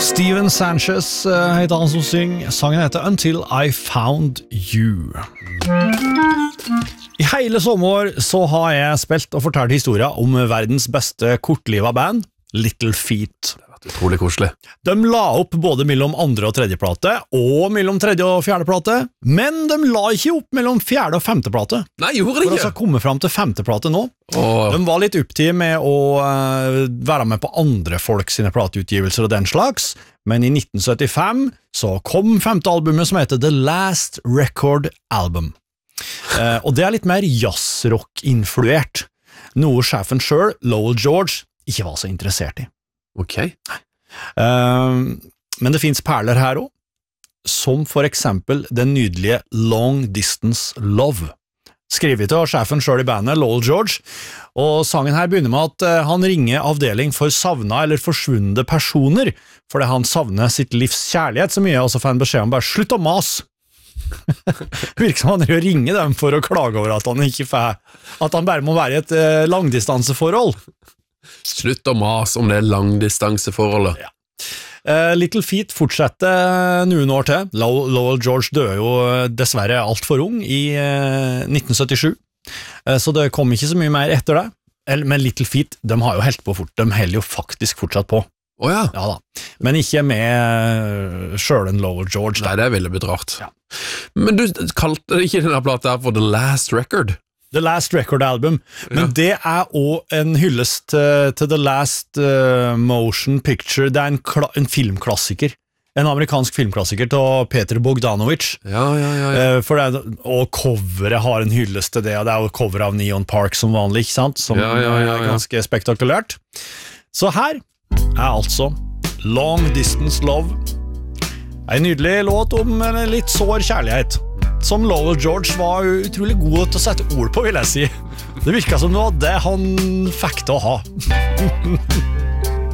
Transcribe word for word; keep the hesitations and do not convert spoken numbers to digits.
Steven Sanchez uh, heter han som synger. Sangen heter Until I Found You. I hele sommer så har jeg spilt og fortalt historier om verdens beste kortliva band, Little Feat. Utrolig koselig. De la opp både mellom andre og tredje plate, og mellom tredje og fjerde plate, men de la ikke opp mellom fjerde og femte plate. Nei, gjorde det For ikke. å komme frem til femte plate nå. Åh. De var litt opptatt med å uh, være med på andre folk sine plateutgivelser og den slags, men i nitten syttifem så kom femte albumet som heter The Last Record Album. Uh, og det er litt mer jazzrock-influert, noe sjefen selv, Lowell George, ikke var så interessert i. Ok. Uh, men det finnes perler her også, som for eksempel den nydelige Long Distance Love, skrevet av sjefen selv i bandet, Lowell George, og sangen her begynner med at uh, han ringer avdeling for savna eller forsvunne personer, fordi han savner sitt livs kjærlighet så mye, og så får han beskjed om bare slutt å mas. Virker som han ringer dem for å klage over at han ikke får, at han bare må være i et uh, langdistanseforhold. Slutt å mas om det langdistanseforholdet. Ja. Uh, Little Feat fortsetter noen år til. Lowell George døde jo dessverre alt for ung i uh, nitten syttisju, uh, så det kom ikke så mye mer etter det. Men Little Feat, de har jo helt på fort, de holder jo faktisk fortsatt på. Å ja. Ja da. Men ikke med selv en Lowell George. Da. Nei, det ville blitt rart. Ja. Men du kalte ikke denne plata her for The Last Record? The Last Record Album, men ja. Det er også en hyllest til, til The Last uh, Motion Picture. Det er en, en filmklassiker, en amerikansk filmklassiker til Peter Bogdanovich. Ja, ja, ja, ja. Uh, for det er, og coveret har en hyllest til det, og det er jo cover av Neon Park som vanlig, ikke sant? Som ja, ja, ja, ja. er ganske spektakulært. Så her er altså Long Distance Love, en nydelig låt om en litt sår kjærlighet, som Lowell George var utrolig god til å sette ord på, vil jeg si. Det virket som det var det han fikk til å ha.